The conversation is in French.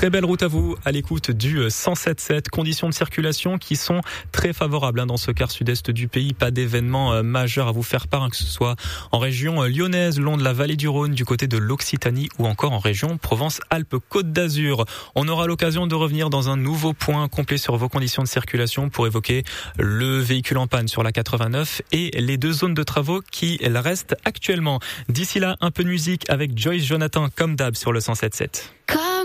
Très belle route à vous, à l'écoute du 107.7. Conditions de circulation qui sont très favorables dans ce quart sud-est du pays. Pas d'événements majeurs à vous faire part, que ce soit en région lyonnaise, long de la vallée du Rhône, du côté de l'Occitanie ou encore en région Provence-Alpes-Côte d'Azur. On aura l'occasion de revenir dans un nouveau point complet sur vos conditions de circulation pour évoquer le véhicule en panne sur la 89 et les deux zones de travaux qui restent actuellement. D'ici là, un peu de musique avec Joyce Jonathan comme d'hab sur le 107.7.